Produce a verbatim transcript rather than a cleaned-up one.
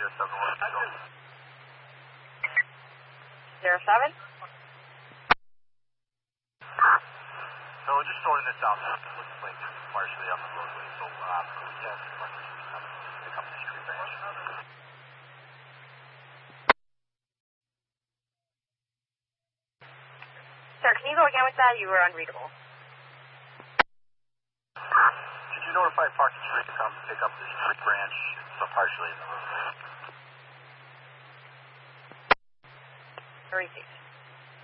zero seven one. Zero seven? So we're just sorting this out. It looks like partially on the roadway, so um, we have parking coming to pick up this tree branch. Sir, can you go again with that? You were unreadable. Did you notify Parking Street to come pick up this tree branch? So partially in the roadway. Repeat.